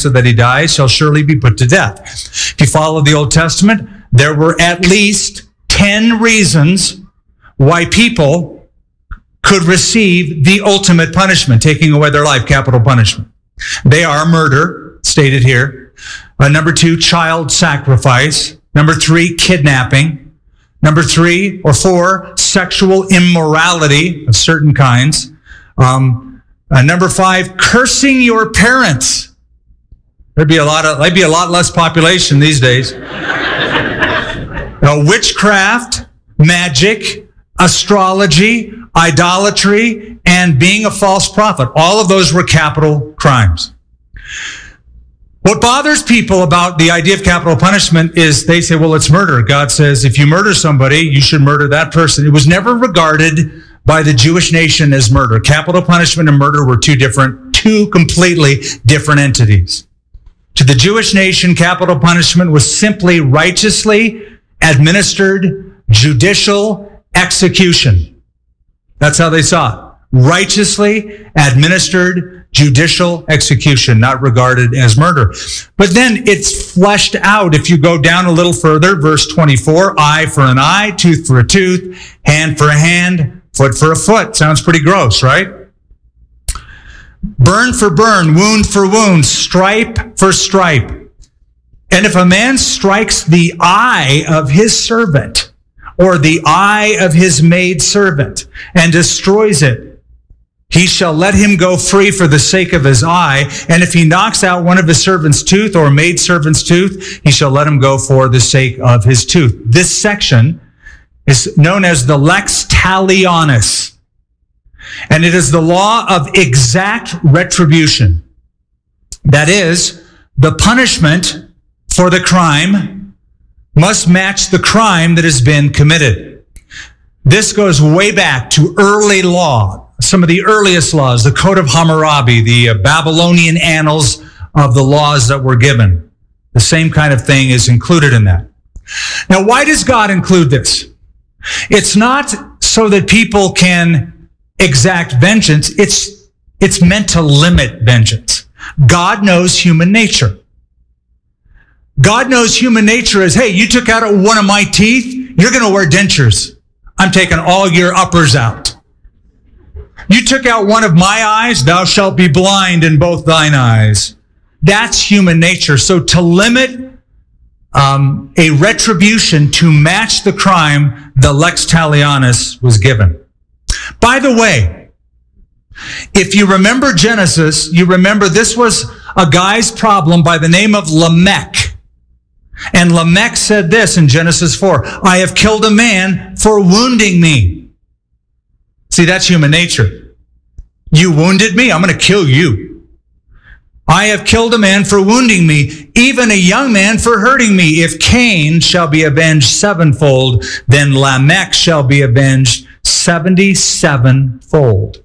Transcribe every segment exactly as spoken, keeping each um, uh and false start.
so that he dies shall surely be put to death. If you follow the Old Testament, there were at least ten reasons why people could receive the ultimate punishment, taking away their life, capital punishment. They are murder, stated here. Uh, number two, child sacrifice. Number three, kidnapping. Number three or four, sexual immorality of certain kinds. Um, uh, number five, cursing your parents. There'd be a lot of, there'd be a lot less population these days. uh, witchcraft, magic, astrology, idolatry, and being a false prophet. All of those were capital crimes. What bothers people about the idea of capital punishment is they say, well, it's murder. God says, if you murder somebody, you should murder that person. It was never regarded by the Jewish nation as murder. Capital punishment and murder were two different, two completely different entities. To the Jewish nation, capital punishment was simply righteously administered judicial execution. That's how they saw it. Righteously administered judicial execution, not regarded as murder. But then it's fleshed out. If you go down a little further, verse twenty-four, eye for an eye, tooth for a tooth, hand for a hand, foot for a foot. Sounds pretty gross, right? Burn for burn, wound for wound, stripe for stripe. And if a man strikes the eye of his servant or the eye of his maidservant and destroys it, he shall let him go free for the sake of his eye. And if he knocks out one of his servant's tooth or maidservant's tooth, he shall let him go for the sake of his tooth. This section is known as the lex talionis. And it is the law of exact retribution. That is, the punishment for the crime must match the crime that has been committed. This goes way back to early law. Some of the earliest laws, the Code of Hammurabi, the uh, Babylonian annals of the laws that were given. The same kind of thing is included in that. Now, why does God include this? It's not so that people can exact vengeance. It's, it's meant to limit vengeance. God knows human nature. God knows human nature as, hey, you took out one of my teeth, you're going to wear dentures. I'm taking all your uppers out. You took out one of my eyes, thou shalt be blind in both thine eyes. That's human nature. So to limit um, a retribution to match the crime, the lex talionis was given. By the way, if you remember Genesis, you remember this was a guy's problem by the name of Lamech. And Lamech said this in Genesis four, I have killed a man for wounding me. See, that's human nature. You wounded me, I'm going to kill you. I have killed a man for wounding me, even a young man for hurting me. If Cain shall be avenged sevenfold, then Lamech shall be avenged seventy-sevenfold.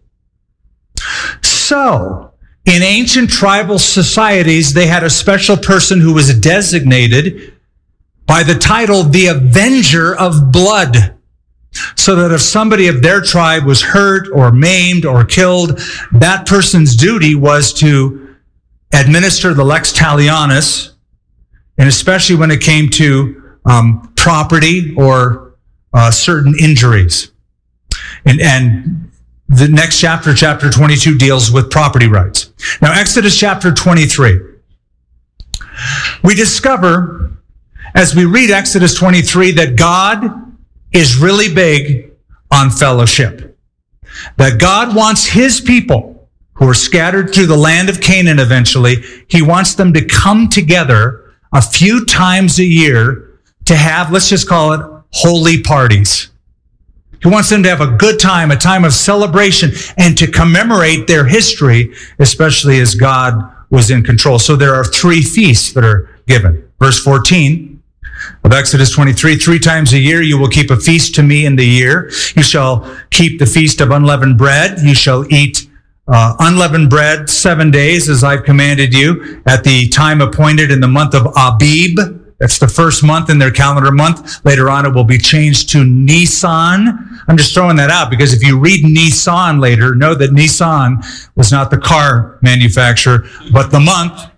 So, in ancient tribal societies, they had a special person who was designated by the title, the Avenger of Blood. So that if somebody of their tribe was hurt or maimed or killed, that person's duty was to administer the lex talionis, and especially when it came to um, property or uh, certain injuries. And, and the next chapter, chapter twenty-two, deals with property rights. Now, Exodus chapter twenty-three. We discover, as we read Exodus twenty-three, that God is really big on fellowship. That God wants his people who are scattered through the land of Canaan eventually, he wants them to come together a few times a year to have, let's just call it, holy parties. He wants them to have a good time, a time of celebration, and to commemorate their history, especially as God was in control. So there are three feasts that are given. Verse fourteen of Exodus twenty-three, three times a year you will keep a feast to me in the year. You shall keep the feast of unleavened bread. You shall eat uh, unleavened bread seven days as I've commanded you at the time appointed in the month of Abib. That's the first month in their calendar month. Later on, it will be changed to Nisan. I'm just throwing that out because if you read Nisan later, know that Nissan was not the car manufacturer, but the month.